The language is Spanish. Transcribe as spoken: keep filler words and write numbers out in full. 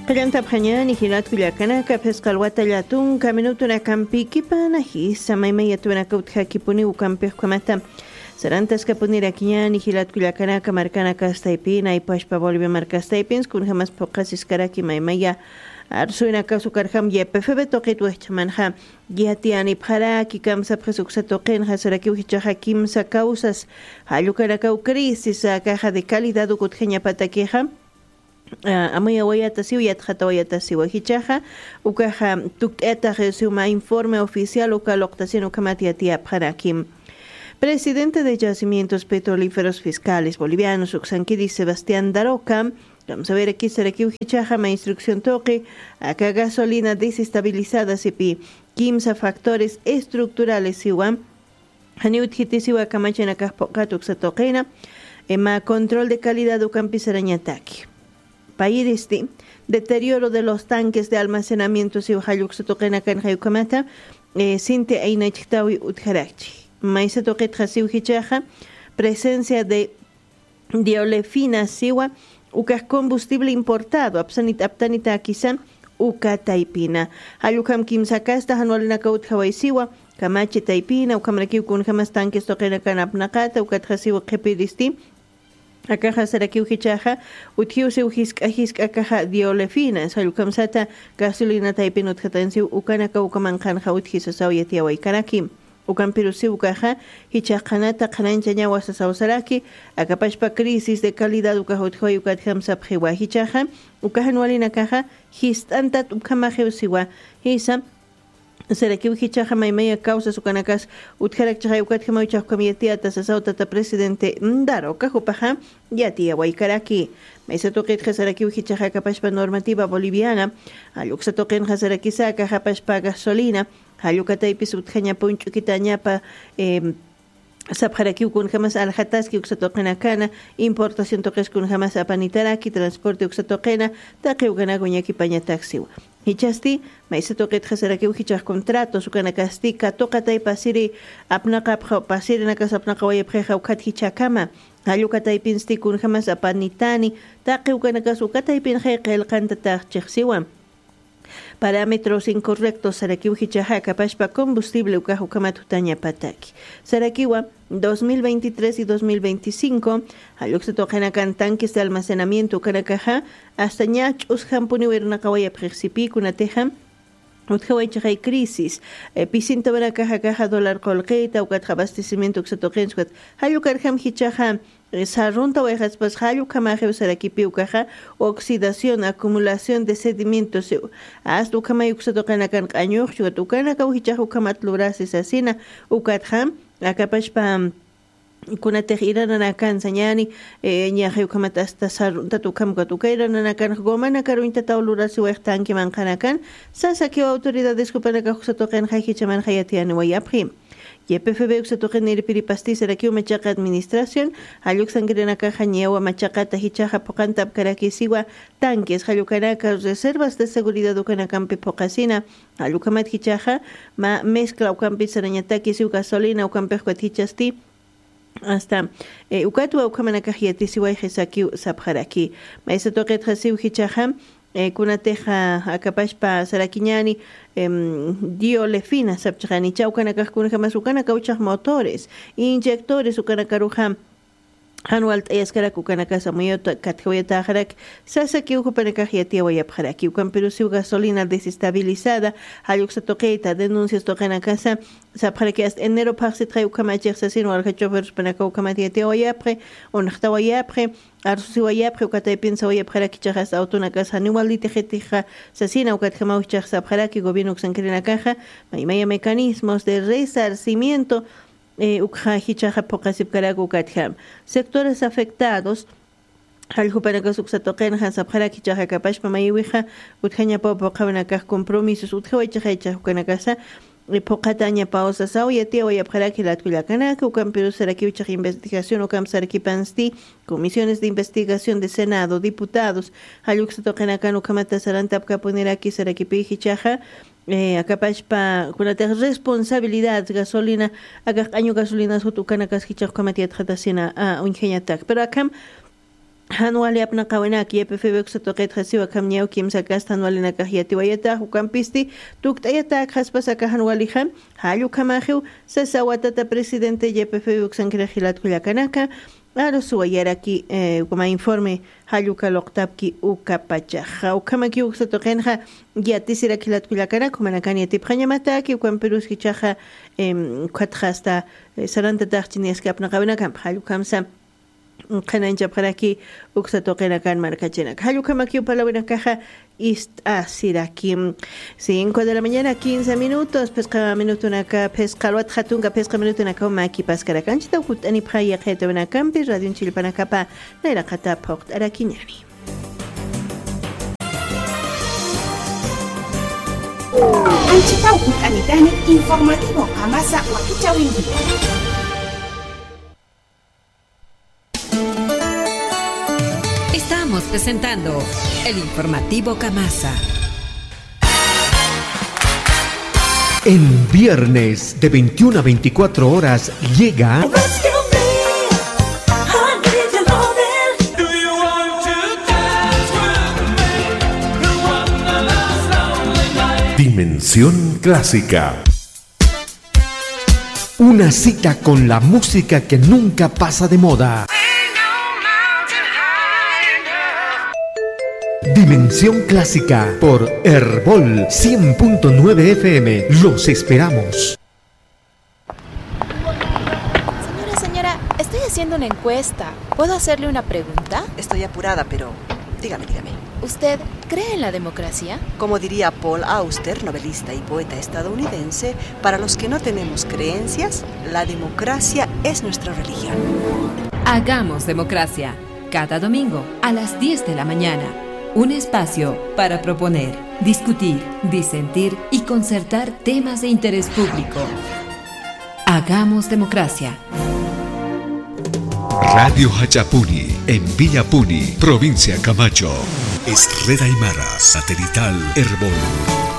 Qillanta phañani hilat kullakanaka pesqalwata llatun kaminutuna kampikipana hisa maymayatuna kautjakipuni ukampiqkamata sarantas kapunira kiñani hilat kullakanaka markanaka staypina y pashpa Bolivia markastaypins kun jamas poqasis karaki maymaya arsuina kasukarham yepefebe toqit wehchamanha yatiani pharaki kamsa presuksa toqen hasaraki wichaha kimsa causas halukaraka crisis caja de calidad ukutjeña patakeja Uh, amaya wayata siu yatjata wayata siu hichaja ukaja tukteta resuma informe oficial ukaloktasin ukamatiatia parakim. Presidente de Yacimientos Petrolíferos Fiscales Bolivianos Uxanquidi Sebastián Daroca, vamos a ver aquí será que hichaja ma instrucción toque acá gasolina desestabilizada sipi quimsa factores estructurales siwa haniut hitisiwa kamachena kahpokatuk toquena ema control de calidad ukampisarañataki. Pairisti, deterioro de los tanques de almacenamiento si ujalux toqena kan hayukamata, sinte ainachtawi utjarachi. Maisa toqet hasiu hichaja, presencia de diolefina siwa, ukas combustible importado, apsanit aptanita akisan, uka taipina. Hayukam kimsakasta hanwalina kaut hawai siwa, kamachi taipina, ukamrakiu kun hamas tanques toqena kan apnakata, ukat hasiu qepiristi, akaja saraki uhichaja uthiuse uhiska hiska akaja diolefina salukamsata gasolina taipin uthatansi ukanaka ukamankan khauthisa sawyati waikaraki ukampirusi ukaja hichaqanata qananchaña wasasawsaraki akapashpa crisis de calidad ukahuthoy ukathamsa phiwa hichaja ukahanwalina kaja histantat ukamajeusiwa hisa Seraki uhichaja maymaya causa sukanakas utjarak chahay ukatjama uchahkamiyatiya tasasawtata presidente Daroca jupaja yatia waikaraki. Maisa toqet jasaraki uhichaja kapashpa normativa boliviana, aluksa toqen jasaraki saka japashpa gasolina, alukataipis utjaña punchukitañapa eh, Sabharaki kun jamás alhataski uksatoqena kana importación toques kun jamás apanitaraki transporte uksatoqena taqi ugana goñaki paña taxiwa hichasti maisa toqet hasaraki uhichaj contratos ukana kastika toqatay pasiri apnaqa pasiri nakas apnaqa wayepjeja ukat hichakama halukatay pinsti kun jamás apanitani taqi ugana kas ukatay pinje qelqanta taqchiqsiwa parámetros incorrectos Sarakiwa hichaja kapashpa combustible ukahu kamatutaña pataki. Sarakiwa dos mil veintitrés y dos mil veinticinco haluxatoqena kan tanques de almacenamiento kanakaja hasta ñach ushampuni wernaqawaya prexipi kunateja Utjaway chay crisis, pisinta vera caja caja dólar colqueta o caja abastecimiento que se toquen suet. Hayu carham hichaja, sarunta o ejas pas hayu camaje usarakipi ucaja, oxidación, acumulación de sedimentos. Hasta ucamayu que se toquen a can caño, suet ucana cau hichaja ucamat lurasis asina, ucatham, acapashpam. Kuna tehira na nakan sanyani nya hayu kamata hasta sarunta tukam katukaira na nakan gomana karuinta taulura si wehtanki mankanakan sasa que autoridades kupana ka toquen hayi chaman hayatiani wayapri Y P F B se toquen neri piripasti seraki machaca administración haluk sangrena ka hañewa machaca tahichaja pokantap karakisiwa tanques halukanaka reservas de seguridad ukanakan pipokasina halukamat hichaja ma mezcla ukampi sarañataki si gasolina ukampe hichasti hasta eh, ukatu ukamana kahiati siwai hisaki sabharaki maisa toqet hasiu hichaha eh, kunateja akapashpa sarakiñani em, diolefina sabchani chaukana kahkuna jamas ukana kauchah motores inyectores ukana karuham Hanwalt ayaskara kukana casa moyota katjoyata harak sasa ki ukupana kahiatia wayapharaki ukan perusiu gasolina desestabilizada hayuksa toqueta denuncias toqena casa sabharaki hasta enero paxi trae ukamacher sasin warka choferus panaka ukamatiatia wayapre onhta wayapre arsusi wayapre ukatay pinsa wayapharaki chahas autona casa niwalite jetija sasina ukatjama uchach sabharaki gobierno uksankrina caja maymaya mecanismos de resarcimiento Eh, sectores afectados Halhupanaka suksatoqen hasabharaki chaja kapashpa mayiwija utjaña popo qabanakaj compromisos utjawaychaja hukanakasa poqataña pausa sawyati wayapharaki latkullakanaka ukan Perú saraki uchaj investigación ukam saraki pansti comisiones de investigación de Senado diputados halluksatoqenakan ukamata sarantap kapuneraki saraki pihichaja Eh, akapashpa kunata responsabilidad gasolina aga año gasolina sutukana kashichaq kamatiat khatasina a unjeñatak pero acá Anual yapna kawenak yepe febek sotoqet khasiwa kamniaw kimsa kast anualina kahiyati wayata hukampisti tuktayata khaspasaka anualiha halu kamahiu sasawatata presidente yepe febek sankrejilat kuyakanaka aro suwayaraki eh, como informe halu kaloktabki ukapachaja ukamaki uksotoqenja yatisira kilat kuyakana kumanakani atipqañamata ki ukamperuski chaja em kwatjasta saranta taqchiniaska apna kawenaka halu kamsa Kananja Paraki, Uxatoquena Can Marcachena. Hayukamaki Palawina Caja East Asiraki. cinco de la mañana, quince minutos. Pesca minuto naka, pescaluat hatunga, pesca minuto naka, maki pascaracanchita, Hutani Praya Hetavana Campi, Radio Chilpanacapa, Naira Kata Port Arakiñani. Anchita Hutanitani, informativo, Amasa, Wakichawindi. Estamos presentando el informativo Camasa. En viernes de veintiuna a veinticuatro horas llega Dimensión Clásica. Una cita con la música que nunca pasa de moda. Dimensión Clásica por Herbol cien punto nueve F M. Los esperamos. Señora, señora, estoy haciendo una encuesta. ¿Puedo hacerle una pregunta? Estoy apurada, pero dígame, dígame. ¿Usted cree en la democracia? Como diría Paul Auster, novelista y poeta estadounidense, para los que no tenemos creencias, la democracia es nuestra religión. Hagamos democracia. Cada domingo a las diez de la mañana. Un espacio para proponer, discutir, disentir y concertar temas de interés público. Hagamos democracia. Radio Hachapuni, en Villapuni, provincia Camacho. Es Red Aymara, satelital Herbol.